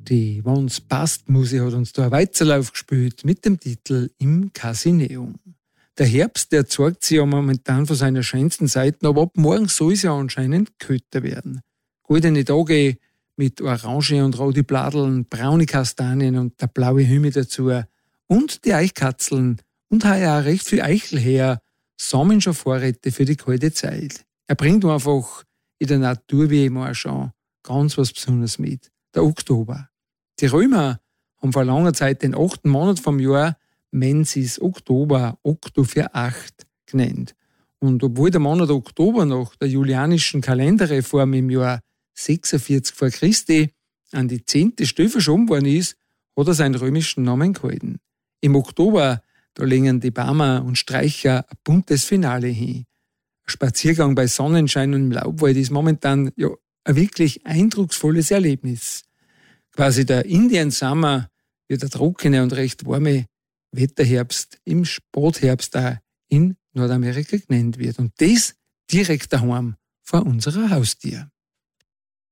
Die Wann's passt Musik hat uns da ein Weizerlauf gespielt mit dem Titel Im Casineum. Der Herbst, der zeigt sich ja momentan von seiner schönsten Seiten, aber ab morgen soll es ja anscheinend kälter werden. Goldene Tage mit Orange und rote Bladeln, braune Kastanien und der blaue Himmel dazu. Und die Eichkatzeln und heuer auch recht viel Eichel her, sammeln schon Vorräte für die kalte Zeit. Er bringt einfach in der Natur, wie immer schon, ganz was Besonderes mit. Der Oktober. Die Römer haben vor langer Zeit den 8. Monat vom Jahr Mensis Oktober, Okto für 8, genannt. Und obwohl der Monat Oktober nach der julianischen Kalenderreform im Jahr 46 vor Christi an die 10. Stelle verschoben worden ist, hat er seinen römischen Namen gehalten. Im Oktober, da legen die Barmer und Streicher ein buntes Finale hin. Ein Spaziergang bei Sonnenschein und im Laubwald ist momentan ja ein wirklich eindrucksvolles Erlebnis. Quasi der Indian Summer wird der trockene und recht warme Wetterherbst im Spätherbst da in Nordamerika genannt wird. Und das direkt daheim vor unserer Haustür.